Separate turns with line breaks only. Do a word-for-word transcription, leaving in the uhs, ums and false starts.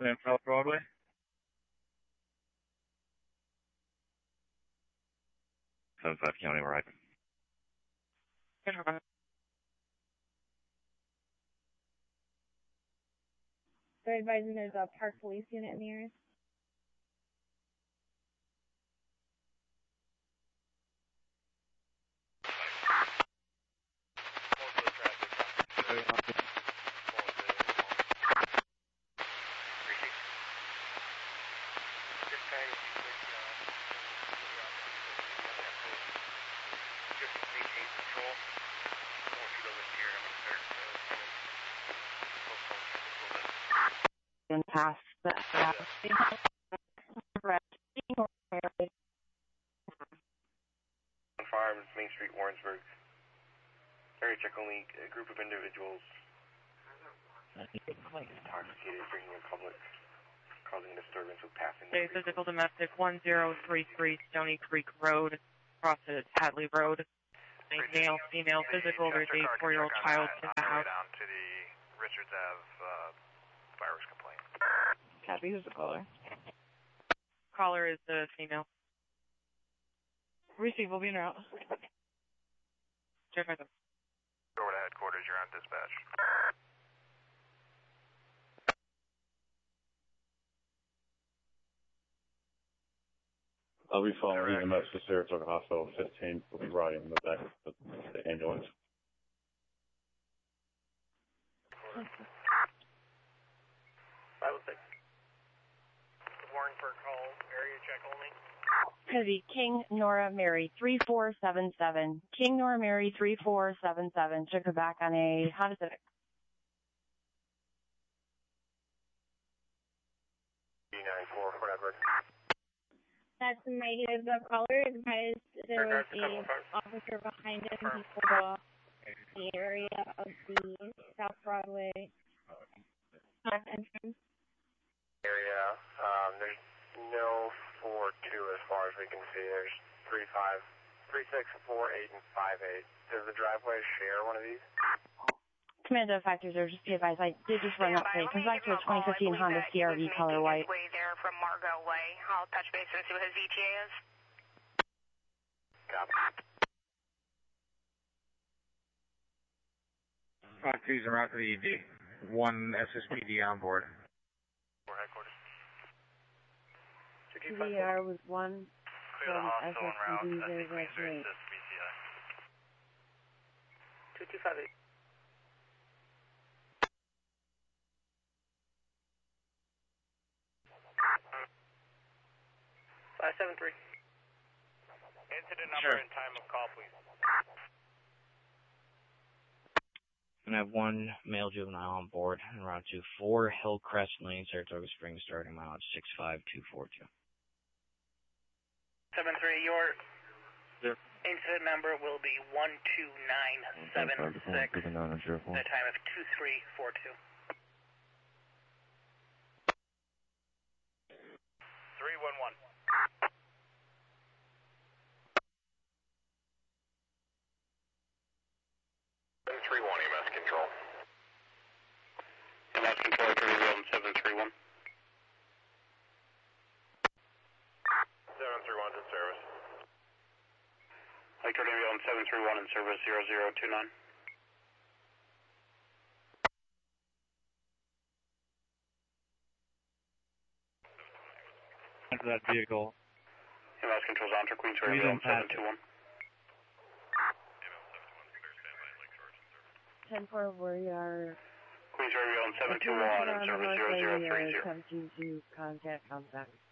Sam South Broadway.
seven five County, we're right.
They're advising there's a park police unit near us. And past the
Farms, Main Street, Warrensburg. Area check only, a group of individuals intoxicated, bringing in public, causing disturbance with passing.
Say physical domestic one zero three three Stony Creek Road, crosses Hadley Road. A male, female, physical, there's a four-year-old child in the house.
Down to the Richards Ave uh, virus complaint.
Copy, who's the caller? Caller is the female. Receive will be en route. Check my phone.
Over to headquarters, you're on dispatch.
I'll be following E M S to Saratoga Hospital fifteen. We'll be riding in the back of the, the ambulance.
five oh six.
Warrenburg call, area check only.
Gonna be King Nora Mary three four seven seven. King Nora Mary three four seven seven. Took her back on a Honda Civic.
D nine four, whatever.
That's negative. The caller advised there was a officer behind him. He pulled off the area of the South Broadway entrance.
Area, um, there's no four two as far as we can see. There's three five, three six, four eight, and five eight. Does the driveway share one of these?
Commander Factors are just be advised. I did just run up today. Comes back to a twenty fifteen Honda C R V color white.
Way there from Margot Way. I'll touch base and see what his E T A is.
Copy.
Five twos en route to the E D. One S S P D on board.
For headquarters.
C V R was one
Clear the
from S
hostile en route.
S P D
That's
zero
the
zero three.
B C I.
two two five eight. five seven three.
Incident number
Sure.
and time of call, please.
And I have one male juvenile on board en route to four Hillcrest Lane, Saratoga Springs, starting mileage six five two four two.
seven three, your
Sure.
incident number will be one two nine seven six. The time of two three four two.
three one one.
seven three one, E M S control. E M S control, Attorney on seven three one. seven three one in service. Attorney on seven three one in service zero zero two nine.
Into that vehicle.
E M S control's on to Queens River on seven two one.
ten four, we are
Queens River on seven two one and service zero zero three zero.
attempting to contact contact.